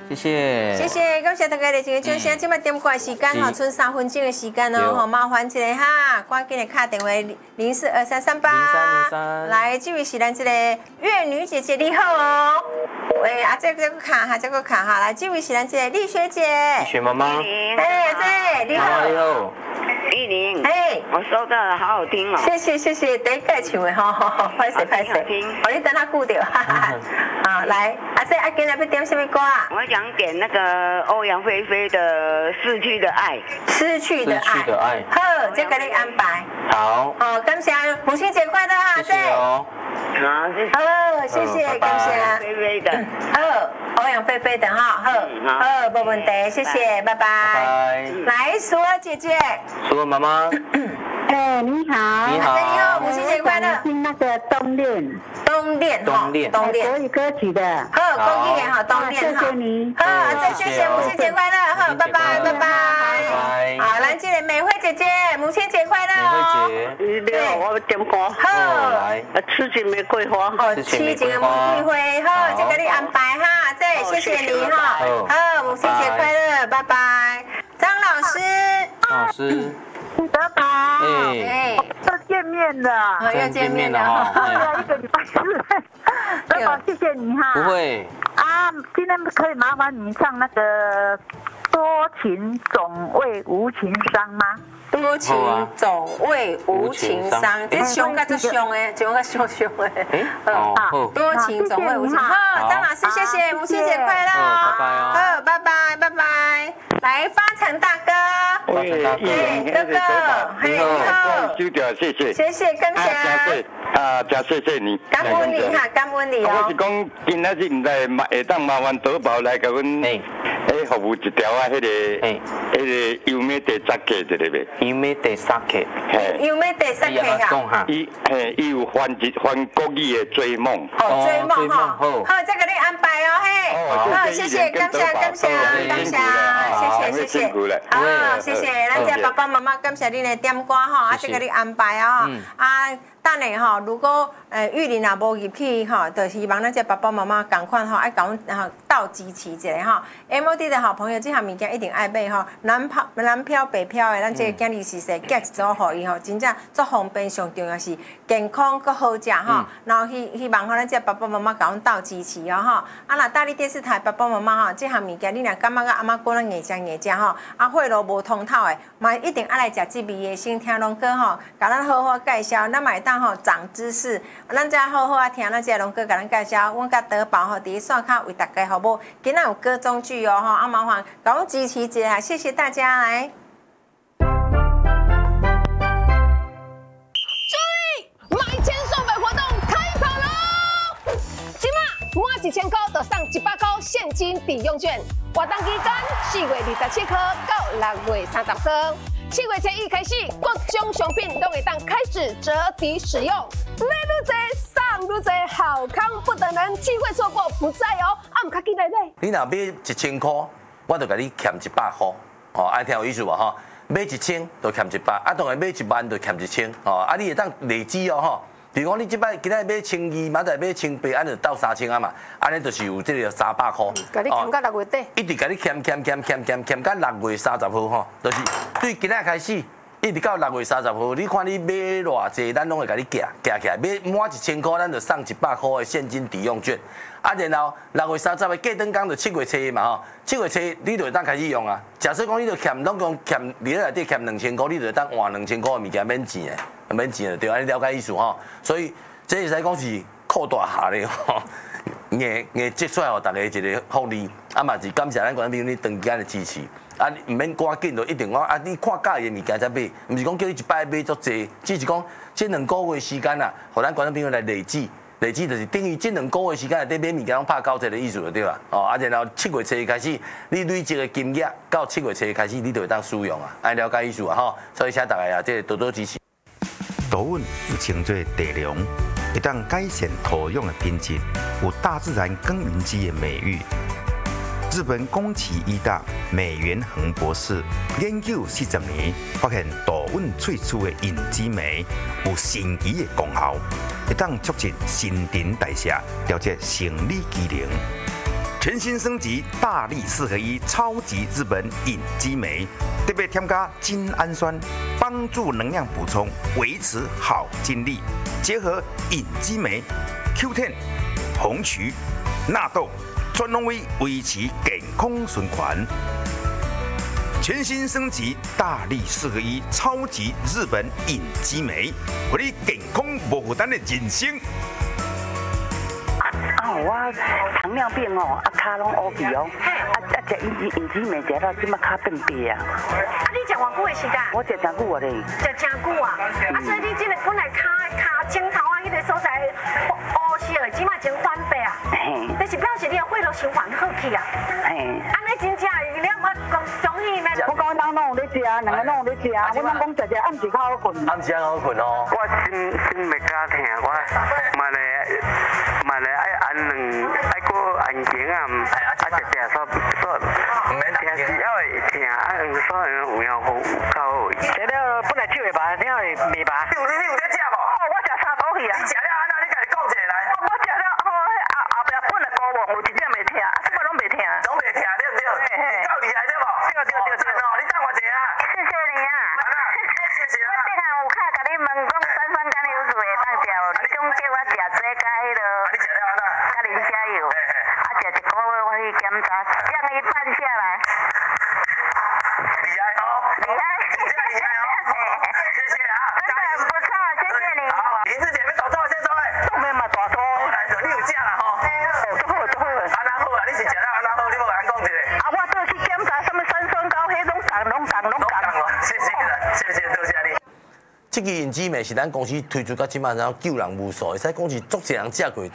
谢谢， 谢谢，感谢大家的这个掌声。今麦点歌的时间哈，剩3分钟的时间哦，好麻烦一下哈，赶紧的打电话042338。来，这位是咱这个粤女姐姐，你好哦。喂，这个卡哈，这个卡哈，来，这位是咱这个丽雪姐。 丽雪妈妈。 哎，你好。 你好。 玉玲， 哎， 我收到了，好好听哦。 谢谢，第一个唱的哈，拍谁，好，你等他顾掉，哈哈。好，来，这阿今日要点什么歌啊？ 我想点那个欧阳菲菲的《逝去的爱》。 失去的爱。好，这给你安排。 好。 好，感谢，母亲节快乐啊！ 谢谢哦。 好，谢谢。 好，谢谢，感谢。 菲菲的。 好，欧阳菲菲的哈，好，没问题，谢谢，拜拜。来，苏儿姐姐。 苏儿妈妈。 哎，你好。 你好。 你好，母亲节快乐。 听那个冬恋。 冬恋。 国语歌曲的。 好，公益哈，冬恋哈。 谢谢你。 好，再谢谢，母亲节快乐，好，拜拜。好，咱这个美惠姐姐，母亲节快乐哦。 美惠姐。 对，我点歌。 好。 来。 痴情玫瑰花。 哦，痴情的玫瑰花，好，这个你安排哈，这谢谢你哈。好，母亲节快乐，拜拜。张老师。 老师。 德宝， 哎， 又见面了， 又见面了哈， 一个礼拜4。德宝，谢谢你哈。 不会。 啊，今天可以麻烦你唱那个多情总为无情伤吗？ 多情总为无情伤，这凶个这凶诶，凶个凶诶。好，多情总为无情。好，张老师，谢谢，母亲节快乐哦。 拜拜哦。 好，拜拜。来，发财大哥。哥哥， 你好，收掉，谢谢， 感谢。 真谢谢你。 感恩你哈，感恩你哦。 我是讲，今仔日唔知会当麻烦德宝来甲阮，服务一条啊，迄个优美地扎克一个呗。 优美地扎克。 优美地扎克哈。 伊有翻国语的追梦。 哦，追梦哈。好，这个你安排哦嘿。好，谢谢，感谢。谢谢。好，谢谢，咱这爸爸妈妈感谢你的点歌哈，这个你安排哦。等下哈，如果玉林也无入去哈，就希望咱这爸爸妈妈赶快哈，爱甲阮斗支持一下哈。MOD 的好朋友，这项物件一定爱买哈。南漂北漂的，咱这个囝儿是说寄一组互伊吼，真正足方便，上重要是健康佮好食哈。然后希望吼，咱这爸爸妈妈甲阮斗支持哦哈。若大力电视台爸爸妈妈哈，这项物件你若感觉阿妈过咱硬食吼，血路无通透的，嘛一定爱来食这味的先听龙哥吼，甲咱好好介绍，咱嘛会当吼长知识，咱才好好啊听咱这龙哥甲咱介绍，阮甲德宝吼伫线卡为大家好无？今仔有歌中剧哦吼，麻烦甲阮支持一下，谢谢大家来。 注意，买千送百活动开跑喽！今嘛满1000块就送100块现金抵用券，活动期间4月27号到6月30号。7月初1开始，各种商品都会当开始折抵使用，买愈多送愈多，好康不等人，机会错过不再哦！唔卡记来买。 你若买1000块，我就甲你欠100块，哦，爱听有意思无吼？买1000就欠100，当然买1万就欠1000，哦，你会当累积哦吼。比如讲，你即摆今仔买1200，明仔买1800，安就到3000啊嘛，安尼就是有这个300块。 甲你欠到6月底。 一直甲你欠到6月30号吼，就是对今仔开始，一直到6月30号，你看你买偌济，咱拢会甲你寄起来，买满1000块，咱就送100块的现金抵用券。然后6月30号过灯工就7月初嘛吼，7月初你就会当开始用啊。假设讲你就欠总共欠你内底欠2000块，你就会当换2000块的物件免钱的。免钱的对，安尼了解意思吼。所以这会使讲是扩大下咧吼，硬积出来互大家一个福利，嘛是感谢咱观众朋友你长期的支持。唔免赶紧就一定讲你看介意的物件才买，唔是讲叫你一摆买足济，只是讲这2个月时间互咱观众朋友来累积就是等于这2个月时间内底买物件拢拍90%的意思就对啦。然后7月初开始，你累积的金额到7月初开始，你就会当使用啊，安了解意思啊吼。所以请大家这多多支持。 稻阮有称作地龙，会当改善土壤的品质，有大自然耕耘机的美誉。日本宫崎医大美元恒博士研究40年，发现稻阮萃取的引子酶有神奇的功效，会当促进新陈代谢，调节生理机能。 全新升级大力4合1超级日本隐肌酶，特别添加精氨酸，帮助能量补充，维持好精力。结合隐肌酶、Q10、红曲、纳豆，专拢为维持健康循环。全新升级大力4合1超级日本隐肌酶，让你健康无负担的人生。 我糖尿病哦，脚拢乌皮哦，食隐肌酶食到即马脚变白啊。 你食偌久的时间？ 我食真久啊咧。 食真久啊！所以你这个本来脚前头啊，迄个所在乌色的，即马前翻白啊。嘿。就是表示你的血液循环好去啊。嘿。安尼真正了，我恭喜呢。 我讲咱拢有咧食，两个拢有咧食，我咱讲食暗时较好困。 暗时较好困哦。 我心袂加疼，我嘛来爱按两，爱过按颈啊，食所，唔免听是要会听，所有有好较好。食了本来手会麻，了会袂麻。你有在食无？哦，我食3口去啊。你食了安怎？你家己讲一下来。我食了后壁本来高无，有一点袂疼，什么拢袂疼。拢袂疼，对不对？够厉害对无？对哦，你等我一下啊。谢谢你啊。谢谢啊。我顶下有卡甲你问讲酸甘油水会当食无？你讲叫我食这甲迄落。你食了安怎？甲磷虾油。食一个月我去检查，降一半下来。厉害哦！厉害，真正厉害哦！谢谢啊，真的很不错，谢谢你。好，林志姐要大组先做诶。都没嘛大组。来，你有食啦吼？做好做好。安那好啊？你是食了安那好？你无甲俺讲一下。啊，我倒去检查什么酸高，迄拢讲哦。谢谢啦，谢谢多谢你。 这个隐肌酶是咱公司推出到即马，然后救人无数，会使讲是足侪人食过，